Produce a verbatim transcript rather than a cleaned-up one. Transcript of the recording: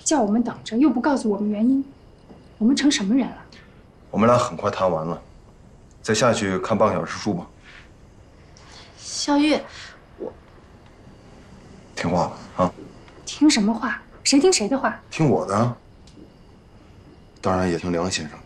叫我们等着，又不告诉我们原因，我们成什么人了？ 我们俩很快谈完了，再下去看半个小时书吧。 肖月，我听话吧，啊！ 听什么话？谁听谁的话？ 听我的，当然也听梁先生的。